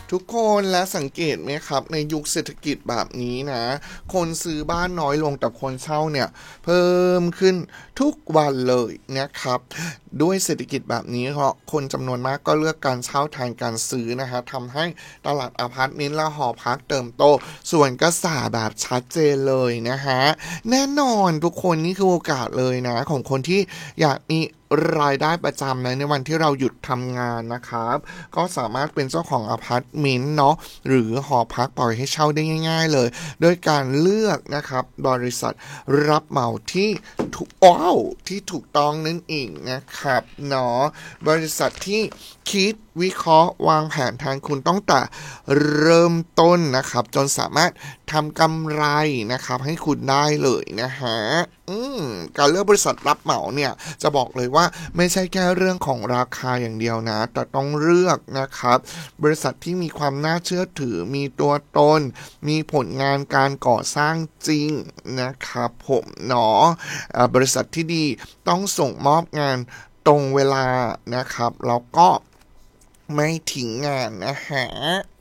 ทุกคนและสังเกตไหมครับในยุคเศรษฐกิจแบบนี้นะคนซื้อบ้านน้อยลงแต่คนเช่าเนี่ยเพิ่มขึ้นทุกวันเลยนะครับด้วยเศรษฐกิจแบบนี้เพราะคนจำนวนมากก็เลือกการเช่าแทนการซื้อนะฮะทำให้ตลาดอพาร์ตเมนต์และหอพักเติบโตส่วนกระแสแบบชัดเจนเลยนะฮะแน่นอนทุกคนนี่คือโอกาสเลยนะของคนที่อยากมีรายได้ประจำในวันที่เราหยุดทำงานนะครับก็สามารถเป็นเจ้าของอพาร์ตเมนต์เนาะหรือหอพักปล่อยให้เช่าได้ง่ายๆเลยโดยการเลือกนะครับบริษัทรับเหมาที่ที่ถูกต้องนั่นเองนะครับเนาะบริษัทที่คิดวิเคราะห์วางแผนทางคุณตั้งแต่เริ่มต้นนะครับจนสามารถทำกำไรนะครับให้คุณได้เลยนะฮะการเลือกบริษัทรับเหมาเนี่ยจะบอกเลยว่าไม่ใช่แค่เรื่องของราคาอย่างเดียวนะแต่ต้องเลือกนะครับบริษัทที่มีความน่าเชื่อถือมีตัวตนมีผลงานการก่อสร้างจริงนะครับผมเนาะบริษัทที่ดีต้องส่งมอบงานตรงเวลานะครับแล้วก็ไม่ทิ้งงานนะฮะ